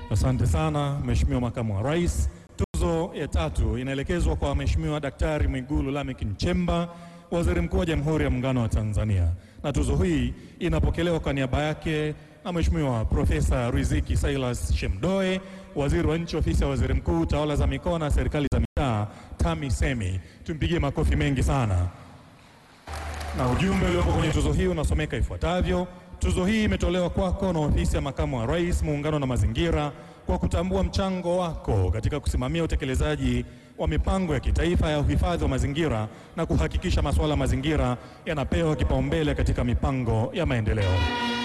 Asante sana Mheshimiwa Makamu wa Rais. Tuzo ya tatu inaelekezwa kwa Mheshimiwa Daktari Mwigulu Lameck Nchemba, Waziri Mkuu wa Jamhuri ya Muungano wa Tanzania. Na tuzo hii inapokelewa kwa niaba yake na Mheshimiwa Profesa Riziki Silas Shemdoe, Waziri wa Nchi, Ofisi ya Waziri Mkuu, Tawala za Mikoa na Serikali za Mitaa, TAMISEMI. Tumpigie makofi mengi sana. Na ujumbe uliopo kwenye tuzo hii unasomeka ifuatavyo: tuzo hii imetolewa kwako na Ofisi ya Makamu wa Rais, Muungano na Mazingira, kwa kutambua mchango wako katika kusimamia utekelezaji wa mipango ya kitaifa ya uhifadhi wa mazingira na kuhakikisha masuala ya mazingira yanapewa kipaumbele katika mipango ya maendeleo.